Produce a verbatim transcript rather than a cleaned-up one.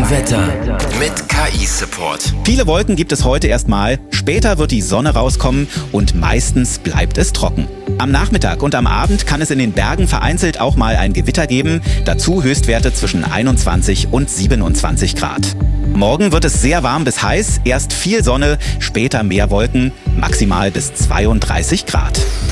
Wetter mit K I-Support. Viele Wolken gibt es heute erstmal, später wird die Sonne rauskommen und meistens bleibt es trocken. Am Nachmittag und am Abend kann es in den Bergen vereinzelt auch mal ein Gewitter geben, dazu Höchstwerte zwischen einundzwanzig und siebenundzwanzig Grad. Morgen wird es sehr warm bis heiß, erst viel Sonne, später mehr Wolken, maximal bis zweiunddreißig Grad.